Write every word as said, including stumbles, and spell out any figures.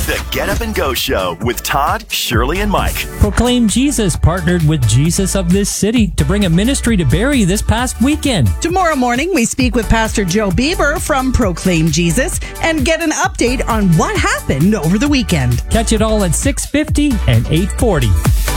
The Get Up and Go Show with Todd, Shirley, and Mike. Proclaim Jesus partnered with Jesus of this city to bring a ministry to Barrie this past weekend. Tomorrow morning, we speak with Pastor Joe Bieber from Proclaim Jesus and get an update on what happened over the weekend. Catch it all at six fifty and eight forty.